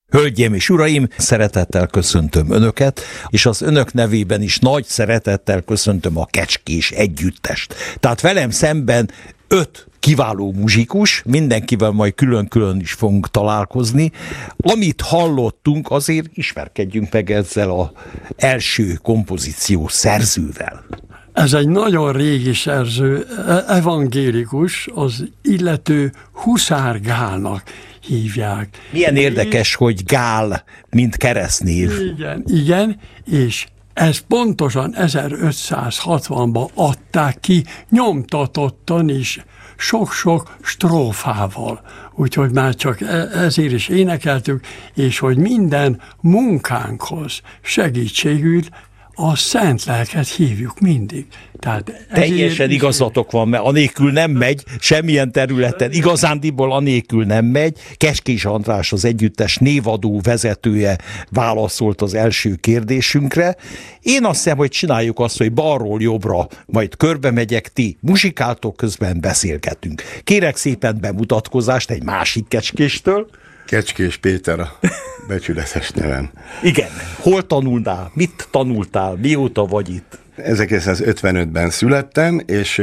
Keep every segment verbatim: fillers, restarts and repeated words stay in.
Hölgyeim és uraim, szeretettel köszöntöm önöket, és az önök nevében is nagy szeretettel köszöntöm a Kecskés Együttest. Tehát velem szemben öt kiváló muzsikus, mindenkivel majd külön-külön is fogunk találkozni. Amit hallottunk, azért ismerkedjünk meg ezzel az első kompozíció szerzővel. Ez egy nagyon régi szerző, evangélikus, az illető Huszár Gálnak hívják. Milyen érdekes, hogy Gál, mint keresztnév. Igen, igen, és ez pontosan ezerötszázhatvanban adták ki, nyomtatottan is, sok-sok strófával. Úgyhogy már csak ezért is énekeltük, és hogy minden munkánkhoz segítségül a szent lelket hívjuk mindig. Tehát teljesen igazatok van, mert anélkül nem megy, semmilyen területen, igazándiból anélkül nem megy. Kecskés András, az együttes névadó vezetője válaszolt az első kérdésünkre. Én azt hiszem, hogy csináljuk azt, hogy balról jobbra majd körbe megyek, ti muzsikáltok, közben beszélgetünk. Kérek szépen bemutatkozást egy másik kecskéstől. Kecskés Péter a becsületes nevem. Igen. Hol tanultál? Mit tanultál? Mióta vagy itt? ezerkilencszázötvenötben születtem, és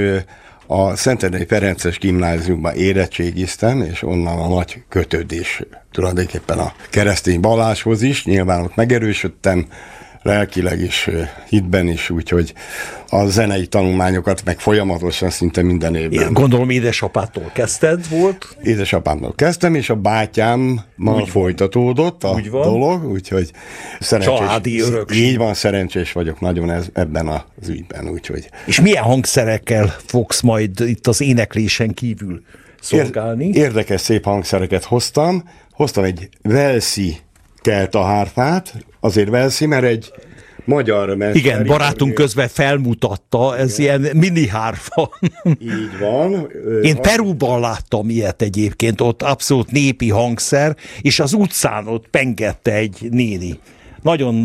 a Szentendrei Ferences Gimnáziumban érettségiztem, és onnan a nagy kötődés tulajdonképpen a keresztény valláshoz is. Nyilván ott megerősödtem, lelkileg is, hitben is, úgyhogy a zenei tanulmányokat meg folyamatosan szinte minden évben. Én gondolom édesapától kezdted volt? Édesapámtól kezdtem, és a bátyámmal úgy folytatódott a úgy dolog, úgyhogy szerencsés. Családi örökség. Így van, szerencsés vagyok nagyon ez, ebben az ügyben, úgyhogy. És milyen hangszerekkel fogsz majd itt az éneklésen kívül szolgálni? Érdekes, szép hangszereket hoztam. Hoztam egy Velszi keltahárfát, azért Velszi, mert egy magyar mester. Igen, barátunk közben felmutatta, ez igen. Ilyen mini hárfa. Így van. Én Perúban láttam ilyet egyébként, ott abszolút népi hangszer, és az utcán ott pengette egy néni. Nagyon